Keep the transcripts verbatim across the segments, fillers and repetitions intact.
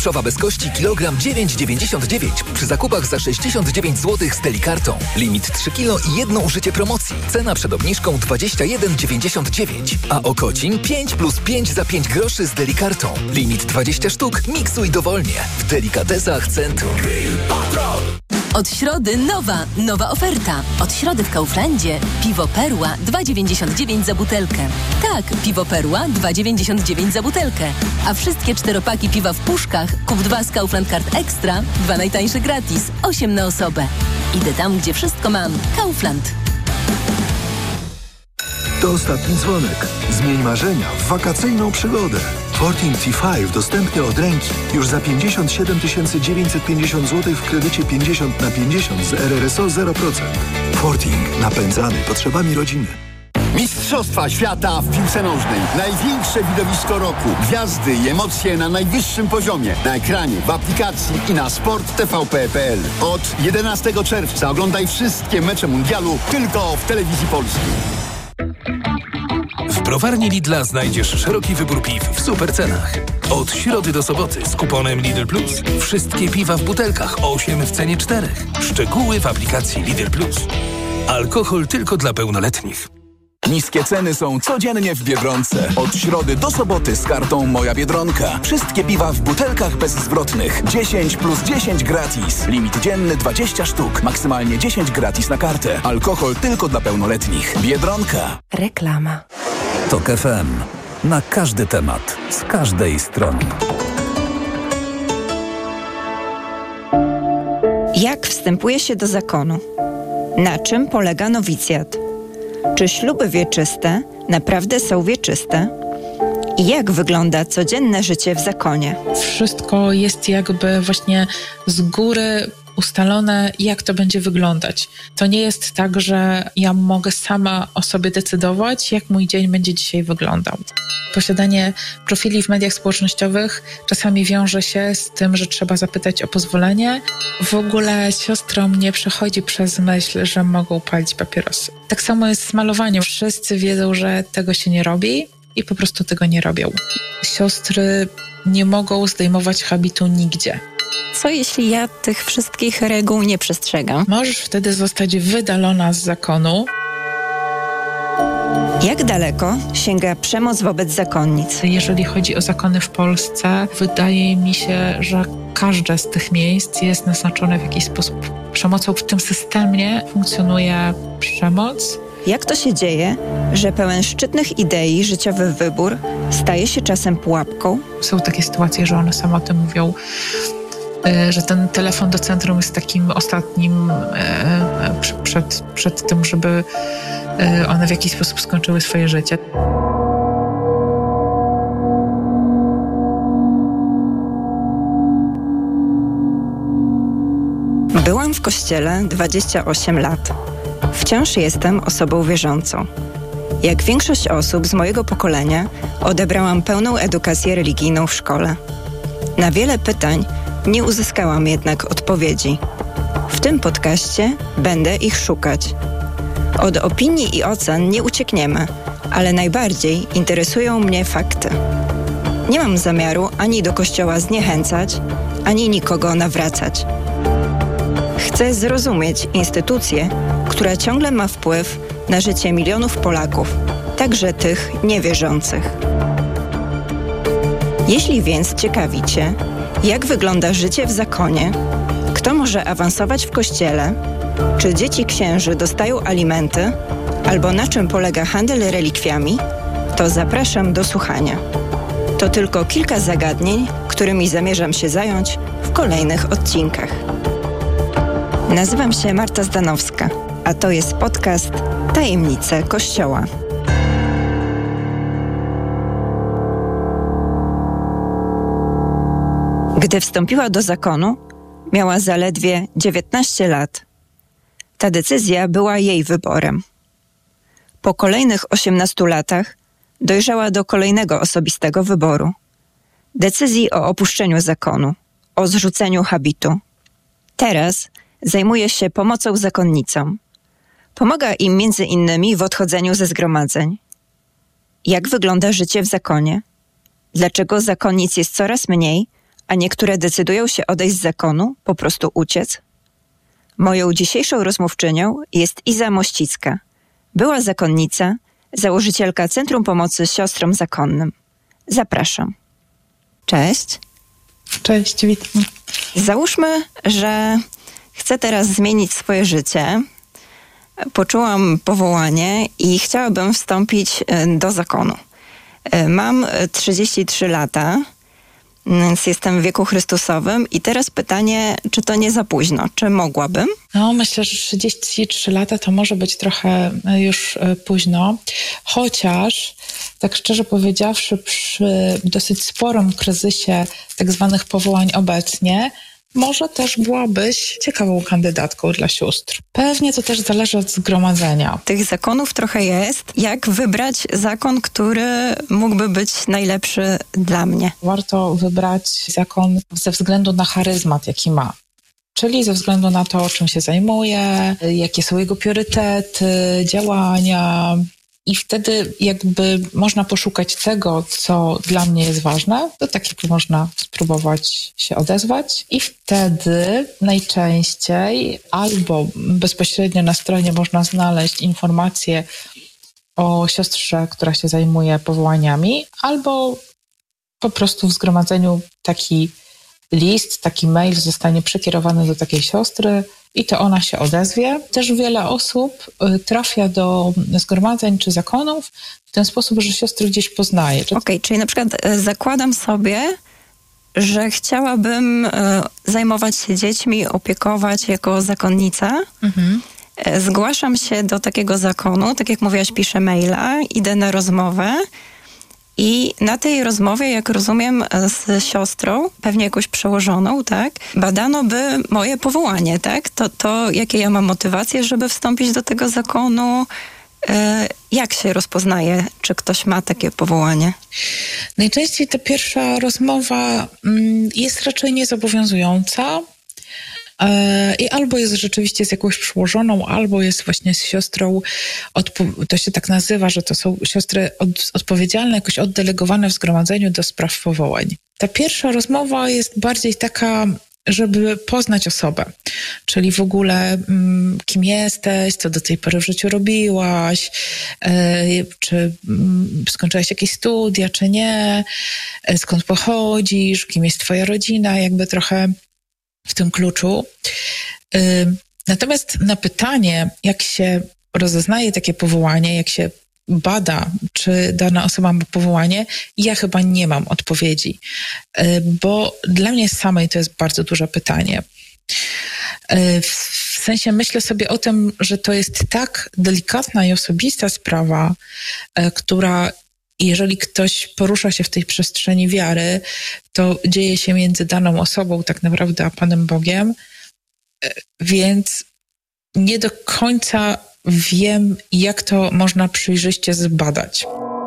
Wieprzowa bez kości kilogram dziewięć dziewięćdziesiąt dziewięć przy zakupach za sześćdziesiąt dziewięć złotych z Delikartą. Limit trzy kilo i jedno użycie promocji. Cena przed obniżką dwadzieścia jeden dziewięćdziesiąt dziewięć. A okocin pięć plus pięć za pięć groszy z Delikartą. Limit dwadzieścia sztuk, miksuj dowolnie. W Delikatesach Centrum. Od środy nowa, nowa oferta. Od środy w Kauflandzie piwo Perła dwa dziewięćdziesiąt dziewięć za butelkę. Tak, piwo Perła dwa dziewięćdziesiąt dziewięć za butelkę. A wszystkie czteropaki piwa w puszkach kup dwa z Kaufland Card Extra, dwa najtańsze gratis, osiem na osobę. Idę tam, gdzie wszystko mam. Kaufland. To ostatni dzwonek. Zmień marzenia w wakacyjną przygodę. Fortin T pięć dostępny od ręki już za pięćdziesiąt siedem tysięcy dziewięćset pięćdziesiąt złotych w kredycie pięćdziesiąt na pięćdziesiąt z R R S O zero procent. Forting napędzany potrzebami rodziny. Mistrzostwa świata w piłce nożnej. Największe widowisko roku. Gwiazdy i emocje na najwyższym poziomie. Na ekranie, w aplikacji i na sport t v p kropka p l. Od jedenastego czerwca oglądaj wszystkie mecze mundialu tylko w telewizji polskiej. W browarni Lidla znajdziesz szeroki wybór piw w super cenach. Od środy do soboty z kuponem Lidl Plus. Wszystkie piwa w butelkach, osiem w cenie czterech. Szczegóły w aplikacji Lidl Plus. Alkohol tylko dla pełnoletnich. Niskie ceny są codziennie w Biedronce. Od środy do soboty z kartą Moja Biedronka. Wszystkie piwa w butelkach bezzwrotnych. dziesięć plus dziesięć gratis. Limit dzienny dwadzieścia sztuk. Maksymalnie dziesięć gratis na kartę. Alkohol tylko dla pełnoletnich. Biedronka. Reklama. Tok F M. Na każdy temat. Z każdej strony. Jak wstępuje się do zakonu? Na czym polega nowicjat? Czy śluby wieczyste naprawdę są wieczyste? I jak wygląda codzienne życie w zakonie? Wszystko jest jakby właśnie z góry ustalone, jak to będzie wyglądać. To nie jest tak, że ja mogę sama o sobie decydować, jak mój dzień będzie dzisiaj wyglądał. Posiadanie profili w mediach społecznościowych czasami wiąże się z tym, że trzeba zapytać o pozwolenie. W ogóle siostrom nie przechodzi przez myśl, że mogą palić papierosy. Tak samo jest z malowaniem. Wszyscy wiedzą, że tego się nie robi i po prostu tego nie robią. Siostry nie mogą zdejmować habitu nigdzie. Co jeśli ja tych wszystkich reguł nie przestrzegam? Możesz wtedy zostać wydalona z zakonu. Jak daleko sięga przemoc wobec zakonnic? Jeżeli chodzi o zakony w Polsce, wydaje mi się, że każde z tych miejsc jest naznaczone w jakiś sposób przemocą. W tym systemie funkcjonuje przemoc. Jak to się dzieje, że pełen szczytnych idei życiowy wybór staje się czasem pułapką? Są takie sytuacje, że one same o tym mówią, że ten telefon do centrum jest takim ostatnim przed, przed tym, żeby one w jakiś sposób skończyły swoje życie. Byłam w kościele dwadzieścia osiem lat. Wciąż jestem osobą wierzącą. Jak większość osób z mojego pokolenia, odebrałam pełną edukację religijną w szkole. Na wiele pytań nie uzyskałam jednak odpowiedzi. W tym podcaście będę ich szukać. Od opinii i ocen nie uciekniemy, ale najbardziej interesują mnie fakty. Nie mam zamiaru ani do kościoła zniechęcać, ani nikogo nawracać. Chcę zrozumieć instytucję, która ciągle ma wpływ na życie milionów Polaków, także tych niewierzących. Jeśli więc ciekawi Cię, jak wygląda życie w zakonie, kto może awansować w kościele, czy dzieci księży dostają alimenty, albo na czym polega handel relikwiami, to zapraszam do słuchania. To tylko kilka zagadnień, którymi zamierzam się zająć w kolejnych odcinkach. Nazywam się Marta Zdanowska, a to jest podcast Tajemnice Kościoła. Gdy wstąpiła do zakonu, miała zaledwie dziewiętnaście lat. Ta decyzja była jej wyborem. Po kolejnych osiemnastu latach dojrzała do kolejnego osobistego wyboru. Decyzji o opuszczeniu zakonu, o zrzuceniu habitu. Teraz zajmuje się pomocą zakonnicom. Pomaga im między innymi w odchodzeniu ze zgromadzeń. Jak wygląda życie w zakonie? Dlaczego zakonnic jest coraz mniej, a niektóre decydują się odejść z zakonu, po prostu uciec? Moją dzisiejszą rozmówczynią jest Iza Mościcka. Była zakonnica, założycielka Centrum Pomocy Siostrom Zakonnym. Zapraszam. Cześć. Cześć, witam. Załóżmy, że chcę teraz zmienić swoje życie. Poczułam powołanie i chciałabym wstąpić do zakonu. Mam trzydzieści trzy lata, więc jestem w wieku Chrystusowym i teraz pytanie, czy to nie za późno? Czy mogłabym? No, myślę, że trzydzieści trzy lata to może być trochę już późno, chociaż tak szczerze powiedziawszy, przy dosyć sporym kryzysie tak zwanych powołań obecnie, może też byłabyś ciekawą kandydatką dla sióstr. Pewnie to też zależy od zgromadzenia. Tych zakonów trochę jest. Jak wybrać zakon, który mógłby być najlepszy dla mnie? Warto wybrać zakon ze względu na charyzmat, jaki ma. Czyli ze względu na to, czym się zajmuje, jakie są jego priorytety, działania. I wtedy jakby można poszukać tego, co dla mnie jest ważne, to tak jak można spróbować się odezwać i wtedy najczęściej albo bezpośrednio na stronie można znaleźć informacje o siostrze, która się zajmuje powołaniami, albo po prostu w zgromadzeniu taki list, taki mail zostanie przekierowany do takiej siostry i to ona się odezwie. Też wiele osób trafia do zgromadzeń czy zakonów w ten sposób, że siostry gdzieś poznaje. Okej, okay, czyli na przykład zakładam sobie, że chciałabym zajmować się dziećmi, opiekować jako zakonnica. Mhm. Zgłaszam się do takiego zakonu, tak jak mówiłaś, piszę maila, idę na rozmowę. I na tej rozmowie, jak rozumiem, z siostrą, pewnie jakąś przełożoną, tak, badano by moje powołanie, tak? To, to jakie ja mam motywacje, żeby wstąpić do tego zakonu? E, jak się rozpoznaje, czy ktoś ma takie powołanie? Najczęściej ta pierwsza rozmowa mm, jest raczej niezobowiązująca. I albo jest rzeczywiście z jakąś przełożoną, albo jest właśnie z siostrą, odpo- to się tak nazywa, że to są siostry od- odpowiedzialne, jakoś oddelegowane w zgromadzeniu do spraw powołań. Ta pierwsza rozmowa jest bardziej taka, żeby poznać osobę, czyli w ogóle mm, kim jesteś, co do tej pory w życiu robiłaś, yy, czy mm, skończyłaś jakieś studia, czy nie, yy, skąd pochodzisz, kim jest twoja rodzina, jakby trochę w tym kluczu. Natomiast na pytanie, jak się rozeznaje takie powołanie, jak się bada, czy dana osoba ma powołanie, ja chyba nie mam odpowiedzi, bo dla mnie samej to jest bardzo duże pytanie. W sensie myślę sobie o tym, że to jest tak delikatna i osobista sprawa, która jeżeli ktoś porusza się w tej przestrzeni wiary, to dzieje się między daną osobą tak naprawdę a Panem Bogiem, więc nie do końca wiem, jak to można przejrzyście zbadać.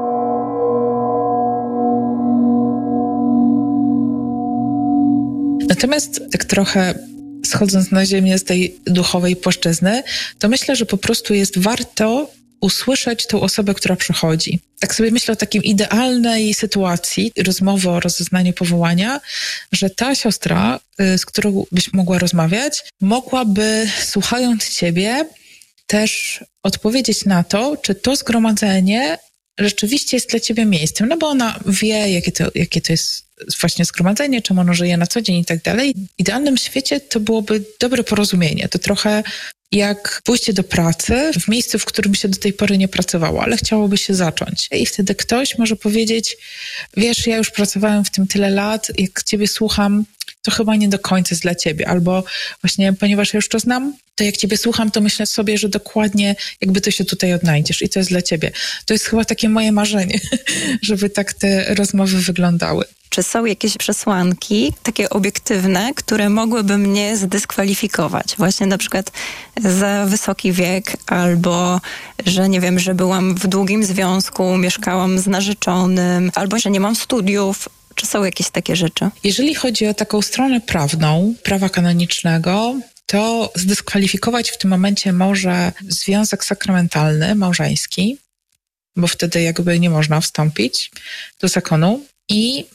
Natomiast tak trochę schodząc na ziemię z tej duchowej płaszczyzny, to myślę, że po prostu jest warto usłyszeć tą osobę, która przychodzi. Tak sobie myślę o takim idealnej sytuacji rozmowy o rozeznaniu powołania, że ta siostra, z którą byś mogła rozmawiać, mogłaby, słuchając ciebie, też odpowiedzieć na to, czy to zgromadzenie rzeczywiście jest dla ciebie miejscem, no bo ona wie, jakie to, jakie to jest właśnie zgromadzenie, czym ono żyje na co dzień i tak dalej. W idealnym świecie to byłoby dobre porozumienie. To trochę jak pójście do pracy w miejscu, w którym się do tej pory nie pracowało, ale chciałoby się zacząć. I wtedy ktoś może powiedzieć, wiesz, ja już pracowałem w tym tyle lat, jak ciebie słucham, to chyba nie do końca jest dla ciebie. Albo właśnie, ponieważ ja już to znam, to jak ciebie słucham, to myślę sobie, że dokładnie jakby ty się tutaj odnajdziesz i to jest dla ciebie. To jest chyba takie moje marzenie, żeby tak te rozmowy wyglądały. Czy są jakieś przesłanki, takie obiektywne, które mogłyby mnie zdyskwalifikować? Właśnie na przykład za wysoki wiek, albo że nie wiem, że byłam w długim związku, mieszkałam z narzeczonym, albo że nie mam studiów. Czy są jakieś takie rzeczy? Jeżeli chodzi o taką stronę prawną, prawa kanonicznego, to zdyskwalifikować w tym momencie może związek sakramentalny, małżeński, bo wtedy jakby nie można wstąpić do zakonu i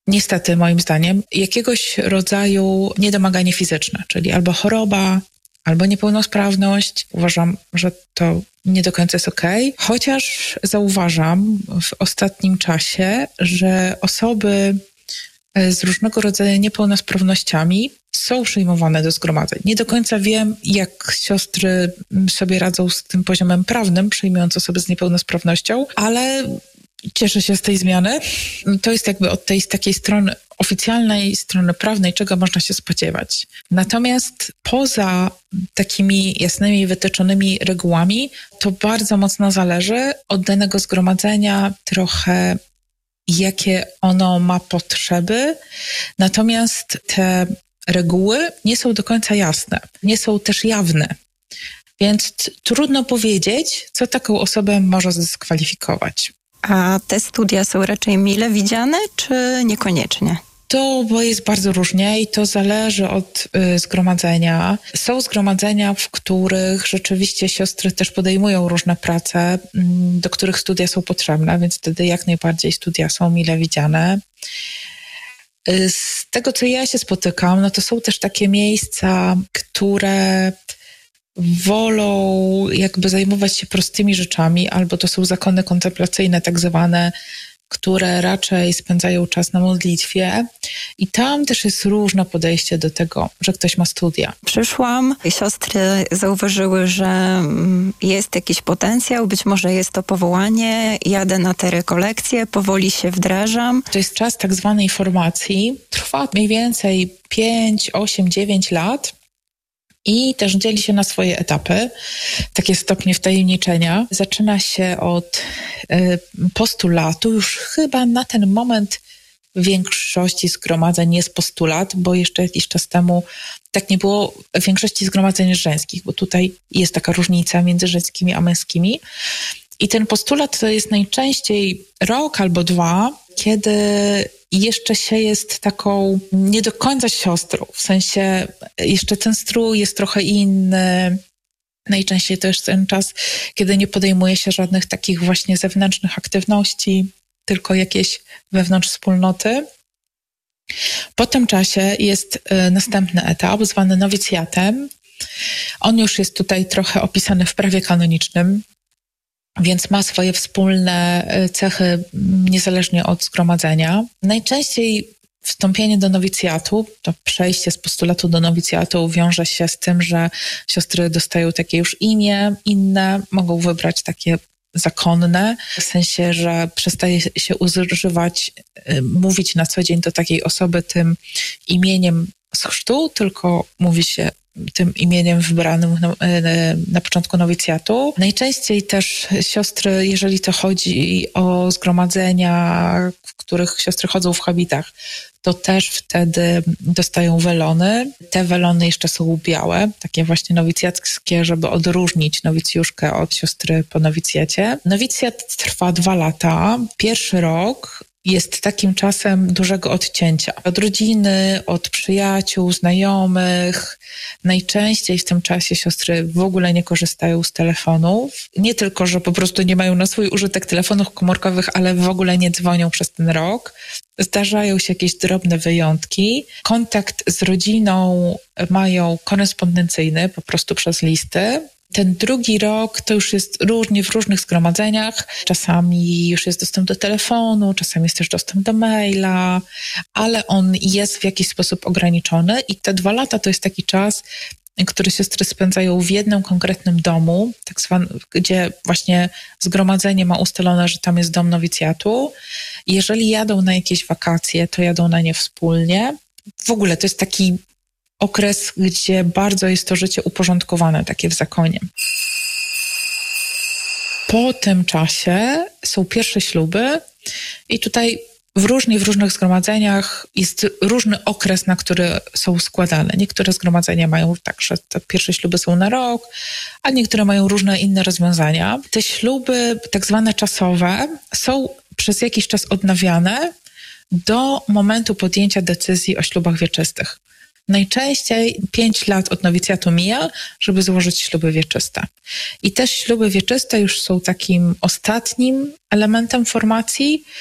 niestety moim zdaniem, jakiegoś rodzaju niedomaganie fizyczne, czyli albo choroba, albo niepełnosprawność. Uważam, że to nie do końca jest okej. Chociaż zauważam w ostatnim czasie, że osoby z różnego rodzaju niepełnosprawnościami są przyjmowane do zgromadzeń. Nie do końca wiem, jak siostry sobie radzą z tym poziomem prawnym, przyjmując osoby z niepełnosprawnością, ale cieszę się z tej zmiany. To jest jakby od tej z takiej strony oficjalnej, strony prawnej, czego można się spodziewać. Natomiast poza takimi jasnymi, wytyczonymi regułami, to bardzo mocno zależy od danego zgromadzenia, trochę jakie ono ma potrzeby. Natomiast te reguły nie są do końca jasne, nie są też jawne. Więc t- trudno powiedzieć, co taką osobę może zdyskwalifikować. A te studia są raczej mile widziane, czy niekoniecznie? To bo jest bardzo różnie i to zależy od y, zgromadzenia. Są zgromadzenia, w których rzeczywiście siostry też podejmują różne prace, y, do których studia są potrzebne, więc wtedy jak najbardziej studia są mile widziane. Y, z tego, co ja się spotykam, no to są też takie miejsca, które wolą jakby zajmować się prostymi rzeczami, albo to są zakony kontemplacyjne tak zwane, które raczej spędzają czas na modlitwie i tam też jest różne podejście do tego, że ktoś ma studia. Przyszłam, siostry zauważyły, że jest jakiś potencjał, być może jest to powołanie, jadę na te rekolekcje, powoli się wdrażam. To jest czas tak zwanej formacji, trwa mniej więcej pięć, osiem, dziewięć lat. I też dzieli się na swoje etapy, takie stopnie wtajemniczenia. Zaczyna się od y, postulatu. Już chyba na ten moment w większości zgromadzeń jest postulat, bo jeszcze jakiś czas temu tak nie było w większości zgromadzeń żeńskich, bo tutaj jest taka różnica między żeńskimi a męskimi. I ten postulat to jest najczęściej rok albo dwa, kiedy jeszcze się jest taką nie do końca siostrą, w sensie jeszcze ten strój jest trochę inny. Najczęściej to jest ten czas, kiedy nie podejmuje się żadnych takich właśnie zewnętrznych aktywności, tylko jakieś wewnątrz wspólnoty. Po tym czasie jest następny etap, zwany nowicjatem. On już jest tutaj trochę opisany w prawie kanonicznym, więc ma swoje wspólne cechy niezależnie od zgromadzenia. Najczęściej wstąpienie do nowicjatu, to przejście z postulatu do nowicjatu wiąże się z tym, że siostry dostają takie już imię inne, mogą wybrać takie zakonne, w sensie, że przestaje się używać, mówić na co dzień do takiej osoby tym imieniem z chrztu, tylko mówi się tym imieniem wybranym na, na początku nowicjatu. Najczęściej też siostry, jeżeli to chodzi o zgromadzenia, w których siostry chodzą w habitach, to też wtedy dostają welony. Te welony jeszcze są białe, takie właśnie nowicjackie, żeby odróżnić nowicjuszkę od siostry po nowicjacie. Nowicjat trwa dwa lata. Pierwszy rok jest takim czasem dużego odcięcia. Od rodziny, od przyjaciół, znajomych. Najczęściej w tym czasie siostry w ogóle nie korzystają z telefonów. Nie tylko, że po prostu nie mają na swój użytek telefonów komórkowych, ale w ogóle nie dzwonią przez ten rok. Zdarzają się jakieś drobne wyjątki. Kontakt z rodziną mają korespondencyjny, po prostu przez listy. Ten drugi rok to już jest różnie w różnych zgromadzeniach. Czasami już jest dostęp do telefonu, czasami jest też dostęp do maila, ale on jest w jakiś sposób ograniczony i te dwa lata to jest taki czas, który siostry spędzają w jednym konkretnym domu, tak zwany, gdzie właśnie zgromadzenie ma ustalone, że tam jest dom nowicjatu. Jeżeli jadą na jakieś wakacje, to jadą na nie wspólnie. W ogóle to jest taki okres, gdzie bardzo jest to życie uporządkowane, takie w zakonie. Po tym czasie są pierwsze śluby i tutaj w różnie, w różnych zgromadzeniach jest różny okres, na który są składane. Niektóre zgromadzenia mają tak, że te pierwsze śluby są na rok, a niektóre mają różne inne rozwiązania. Te śluby tak zwane czasowe są przez jakiś czas odnawiane do momentu podjęcia decyzji o ślubach wieczystych. Najczęściej pięć lat od nowicjatu mija, żeby złożyć śluby wieczyste. I te śluby wieczyste już są takim ostatnim elementem formacji,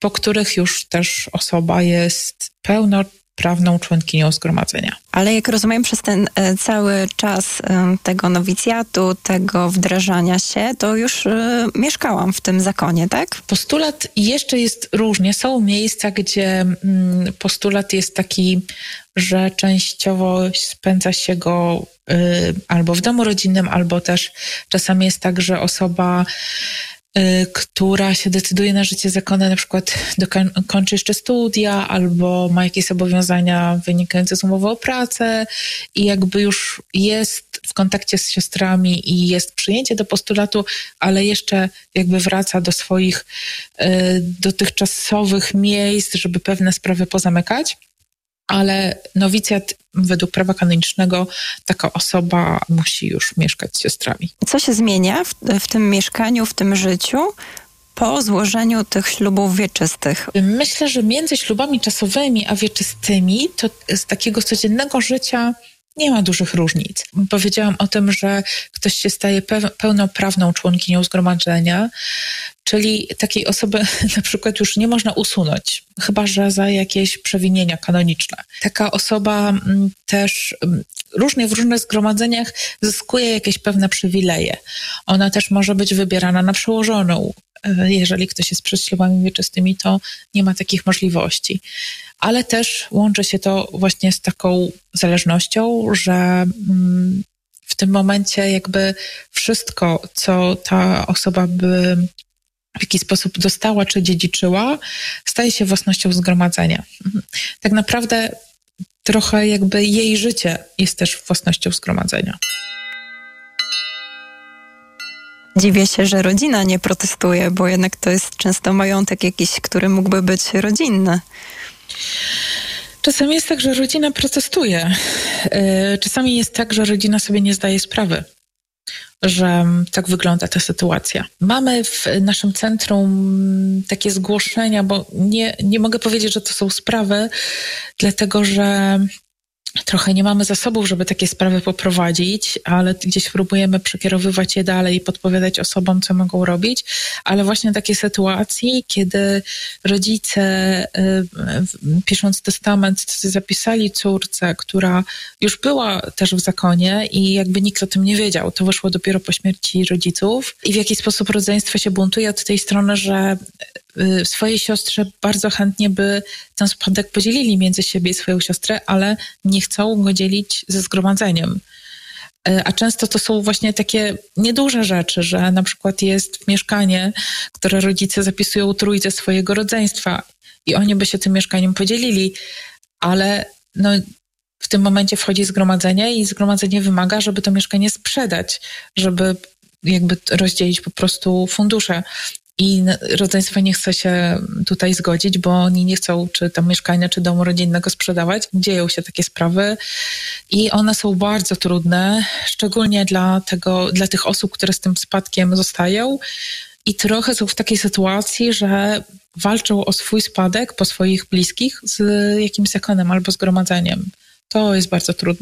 po których już też osoba jest pełnoprawną członkinią zgromadzenia. Ale jak rozumiem, przez ten e, cały czas e, tego nowicjatu, tego wdrażania się, to już e, mieszkałam w tym zakonie, tak? Postulat jeszcze jest różnie. Są miejsca, gdzie mm, postulat jest taki, że częściowo spędza się go y, albo w domu rodzinnym, albo też czasami jest tak, że osoba która się decyduje na życie zakonne, na przykład dokoń- kończy jeszcze studia albo ma jakieś zobowiązania wynikające z umowy o pracę i jakby już jest w kontakcie z siostrami i jest przyjęcie do postulatu, ale jeszcze jakby wraca do swoich y, dotychczasowych miejsc, żeby pewne sprawy pozamykać. Ale nowicjat według prawa kanonicznego taka osoba musi już mieszkać z siostrami. Co się zmienia w, w tym mieszkaniu, w tym życiu po złożeniu tych ślubów wieczystych? Myślę, że między ślubami czasowymi a wieczystymi to z takiego codziennego życia nie ma dużych różnic. Powiedziałam o tym, że ktoś się staje pe- pełnoprawną członkinią zgromadzenia, czyli takiej osoby na przykład już nie można usunąć, chyba że za jakieś przewinienia kanoniczne. Taka osoba m, też m, różnie w różnych zgromadzeniach zyskuje jakieś pewne przywileje. Ona też może być wybierana na przełożoną. Jeżeli ktoś jest przed ślubami wieczystymi, to nie ma takich możliwości. Ale też łączy się to właśnie z taką zależnością, że w tym momencie jakby wszystko, co ta osoba by w jakiś sposób dostała czy dziedziczyła, staje się własnością zgromadzenia. Tak naprawdę trochę jakby jej życie jest też własnością zgromadzenia. Dziwię się, że rodzina nie protestuje, bo jednak to jest często majątek jakiś, który mógłby być rodzinny. Czasami jest tak, że rodzina protestuje. Czasami jest tak, że rodzina sobie nie zdaje sprawy, że tak wygląda ta sytuacja. Mamy w naszym centrum takie zgłoszenia, bo nie, nie mogę powiedzieć, że to są sprawy, dlatego że trochę nie mamy zasobów, żeby takie sprawy poprowadzić, ale gdzieś próbujemy przekierowywać je dalej i podpowiadać osobom, co mogą robić, ale właśnie takie sytuacje, kiedy rodzice y, pisząc testament zapisali córce, która już była też w zakonie i jakby nikt o tym nie wiedział. To wyszło dopiero po śmierci rodziców i w jakiś sposób rodzeństwo się buntuje od tej strony, że swojej siostrze bardzo chętnie by ten spadek podzielili między siebie i swoją siostrę, ale nie chcą go dzielić ze zgromadzeniem. A często to są właśnie takie nieduże rzeczy, że na przykład jest mieszkanie, które rodzice zapisują trójce swojego rodzeństwa i oni by się tym mieszkaniem podzielili, ale no, w tym momencie wchodzi zgromadzenie i zgromadzenie wymaga, żeby to mieszkanie sprzedać, żeby jakby rozdzielić po prostu fundusze. I rodzeństwo nie chce się tutaj zgodzić, bo oni nie chcą czy tam mieszkania, czy domu rodzinnego sprzedawać. Dzieją się takie sprawy i one są bardzo trudne, szczególnie dla tego, dla tych osób, które z tym spadkiem zostają i trochę są w takiej sytuacji, że walczą o swój spadek po swoich bliskich z jakimś zakonem albo zgromadzeniem. To jest bardzo trudne.